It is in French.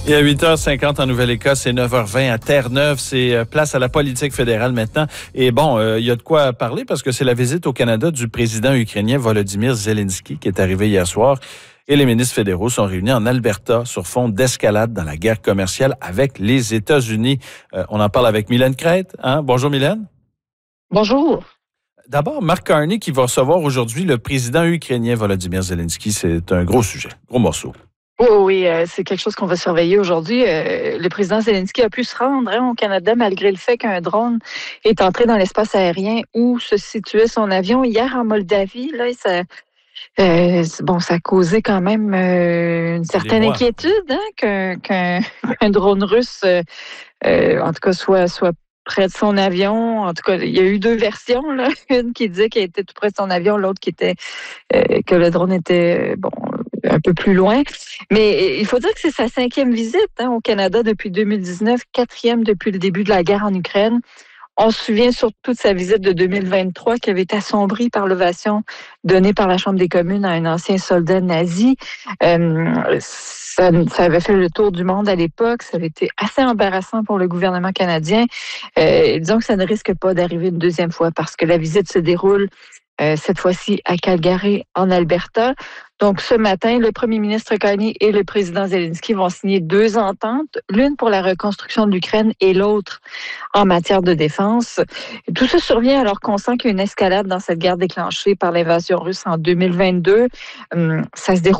Et à 8h50 en Nouvelle-Écosse, c'est 9h20 à Terre-Neuve. C'est place à la politique fédérale maintenant. Et bon, il y a de quoi parler parce que c'est la visite au Canada du président ukrainien Volodymyr Zelensky qui est arrivé hier soir. Et les ministres fédéraux sont réunis en Alberta sur fond d'escalade dans la guerre commerciale avec les États-Unis. On en parle avec Mylène Crête. Bonjour Mylène. Bonjour. D'abord, Mark Carney qui va recevoir aujourd'hui le président ukrainien Volodymyr Zelensky. C'est un gros sujet, gros morceau. Oui, c'est quelque chose qu'on va surveiller aujourd'hui. Le président Zelensky a pu se rendre au Canada malgré le fait qu'un drone est entré dans l'espace aérien où se situait son avion hier en Moldavie. Là, ça a causé quand même une certaine inquiétude qu'un drone russe, en tout cas, soit près de son avion. En tout cas, il y a eu deux versions, là. Une qui disait qu'il était tout près de son avion, l'autre qui était que le drone était un peu plus loin. Mais il faut dire que c'est sa 5e visite au Canada depuis 2019, 4e depuis le début de la guerre en Ukraine. On se souvient surtout de sa visite de 2023 qui avait été assombrie par l'ovation donnée par la Chambre des communes à un ancien soldat nazi. Ça avait fait le tour du monde à l'époque. Ça avait été assez embarrassant pour le gouvernement canadien. Disons que ça ne risque pas d'arriver une deuxième fois parce que la visite se déroule cette fois-ci à Calgary, en Alberta. Donc, ce matin, le premier ministre Carney et le président Zelensky vont signer 2 ententes, l'une pour la reconstruction de l'Ukraine et l'autre en matière de défense. Tout ça survient alors qu'on sent qu'il y a une escalade dans cette guerre déclenchée par l'invasion russe en 2022. Ça se déroule